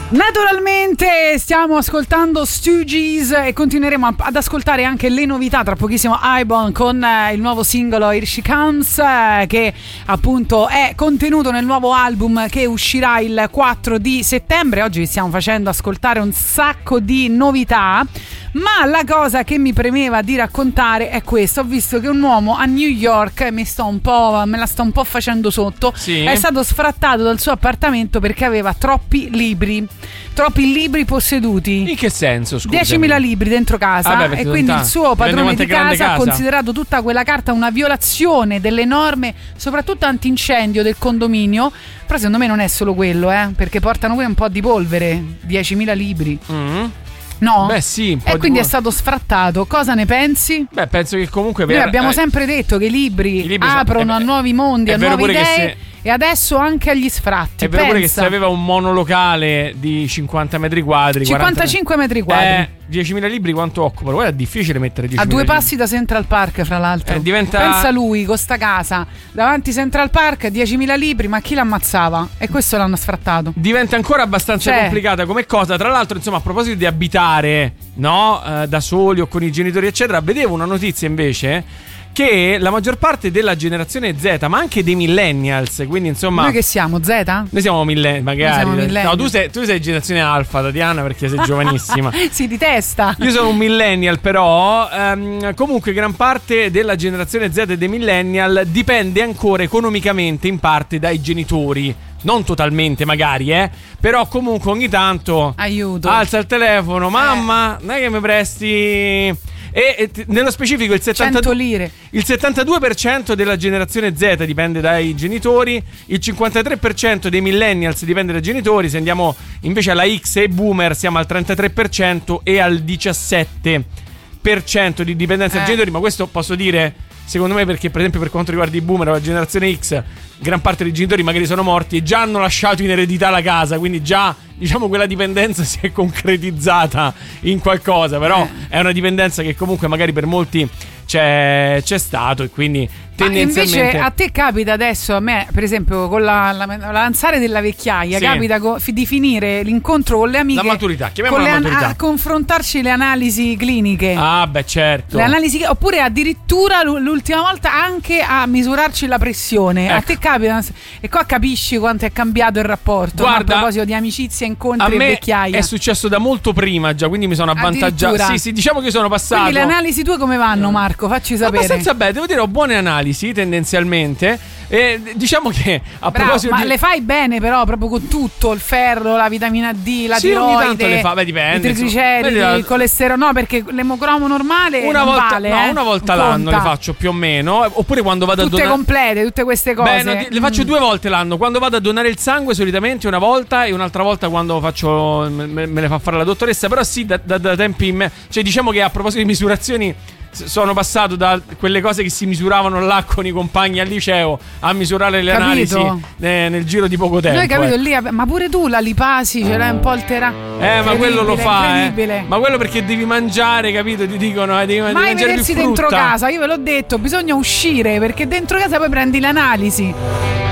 Naturalmente stiamo ascoltando Stooges e continueremo ad ascoltare anche le novità. Tra pochissimo Ibon con il nuovo singolo Here She Comes, che appunto è contenuto nel nuovo album che uscirà il 4 di settembre. Oggi vi stiamo facendo ascoltare un sacco di novità, ma la cosa che mi premeva di raccontare è questo. Ho visto che un uomo a New York, me la sto un po' facendo sotto, sì. È stato sfrattato dal suo appartamento perché aveva troppi libri posseduti. In che senso, scusa? 10.000 libri dentro casa, e quindi il suo padrone di casa ha considerato tutta quella carta una violazione delle norme, soprattutto antincendio del condominio. Però secondo me non è solo quello, perché portano pure un po' di polvere. 10.000 libri. No? Beh sì, un po' e quindi è stato sfrattato. Cosa ne pensi? Beh, penso che comunque noi abbiamo sempre detto che i libri aprono a nuovi mondi, a nuove idee, e adesso anche agli sfratti. È vero pure che se aveva un monolocale di 50 metri quadri, 55 metri quadri, 10.000 libri quanto occupano? Guarda, è difficile mettere 10.000 a due libri. Passi da Central Park, fra l'altro. Pensa lui con sta casa davanti Central Park, 10.000 libri, ma chi l'ammazzava? E questo l'hanno sfrattato. Diventa ancora abbastanza complicata come cosa. Tra l'altro, insomma, a proposito di abitare, no, da soli o con i genitori eccetera, vedevo una notizia invece che la maggior parte della generazione Z, ma anche dei millennials, quindi insomma... Noi che siamo, Z? Noi siamo millennials, magari. Siamo millennials. No, tu sei generazione alfa, Tatiana, perché sei giovanissima. Sì, di testa. Io sono un millennial, però comunque gran parte della generazione Z e dei millennial dipende ancora economicamente in parte dai genitori. Non totalmente magari, però comunque ogni tanto aiuto, alza il telefono, mamma, non è che mi presti... E nello specifico il 100 lire. Il 72% della generazione Z dipende dai genitori, il 53% dei millennials dipende dai genitori. Se andiamo invece alla X e boomer siamo al 33% e al 17% di dipendenza dai genitori. Ma questo posso dire, secondo me, perché per esempio per quanto riguarda i boomer o la generazione X, gran parte dei genitori magari sono morti e già hanno lasciato in eredità la casa, quindi già, diciamo, quella dipendenza si è concretizzata in qualcosa. Però è una dipendenza che comunque magari per molti c'è stato, e quindi tendenzialmente... Invece a te capita adesso, a me per esempio con l'avanzare della vecchiaia, capita di finire l'incontro con le amiche, la maturità, chiamiamola la maturità, a confrontarci le analisi cliniche. Ah beh, certo. Le analisi, oppure addirittura l'ultima volta anche a misurarci la pressione. A te capita, e qua capisci quanto è cambiato il rapporto. Guarda, a proposito di amicizia, incontri e vecchiaia. È successo da molto prima già, quindi mi sono avvantaggiato. Sì, diciamo che sono passato. Quindi le analisi tue come vanno, Marco? Facci sapere. Abbastanza bene, devo dire, ho buone analisi tendenzialmente. E diciamo che a proposito ma le fai bene, però proprio con tutto il ferro, la vitamina D, la tiroide, ogni tanto le fa, dipende, i trigliceridi, il colesterolo. No, perché l'emocromo normale una volta vale, l'anno le faccio più o meno, oppure quando vado tutte a donare complete, tutte queste cose. le faccio 2 volte l'anno, quando vado a donare il sangue solitamente una volta, e un'altra volta quando faccio me le fa fare la dottoressa. Però sì, da tempi in me, cioè diciamo che a proposito di misurazioni sono passato da quelle cose che si misuravano là con i compagni al liceo a misurare le analisi nel giro di poco tempo. Noi capito lì, ma pure tu la lipasi ce l'hai un po' alterata. Ma quello lo fa, ma quello perché devi mangiare, capito? Ti dicono devi mangiare più frutta. Dentro casa, io ve l'ho detto, bisogna uscire, perché dentro casa poi prendi l'analisi.